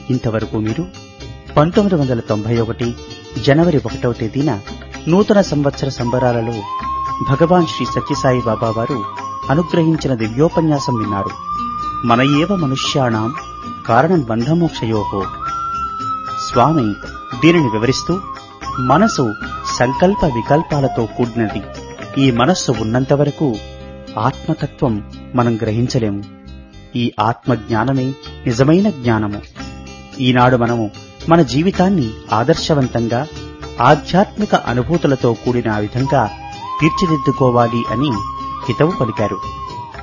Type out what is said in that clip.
ఇంతవరకు మీరు 1991 జనవరి 1వ తేదీన నూతన సంవత్సర సంబరాలలో భగవాన్ శ్రీ సత్యసాయి బాబా వారు అనుగ్రహించిన దివ్యోపన్యాసం విన్నారు. మన ఏవ మనుష్యాణం కారణం బంధమోక్షయోహో. స్వామి దీనిని వివరిస్తూ, మనసు సంకల్ప వికల్పాలతో కూడినది. ఈ మనస్సు ఉన్నంత వరకు ఆత్మతత్వం మనం గ్రహించలేము. ఈ ఆత్మజ్ఞానమే నిజమైన జ్ఞానము. ఈనాడు మనము మన జీవితాన్ని ఆదర్శవంతంగా ఆధ్యాత్మిక అనుభూతులతో కూడిన విధంగా తీర్చిదిద్దుకోవాలి అని హితవు పలికారు.